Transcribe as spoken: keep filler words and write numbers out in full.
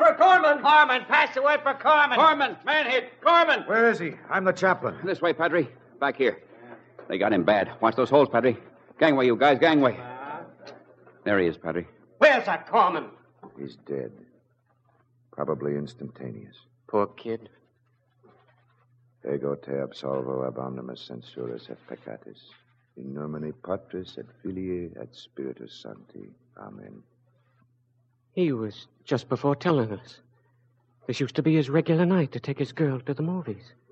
for Corman! Corman, pass the word for Corman. Corman, man hit. Corman. Where is he? I'm the chaplain. This way, Padre. Back here. They got him bad. Watch those holes, Padre. Gangway, you guys, gangway. There he is, Padre. Where's that Corman? He's dead. Probably instantaneous. Poor kid. Ego te absolvo ab omnimus censuris et peccatis. In nomine Patris et Filii et Spiritus Sancti. Amen. He was just before telling us. This used to be his regular night to take his girl to the movies.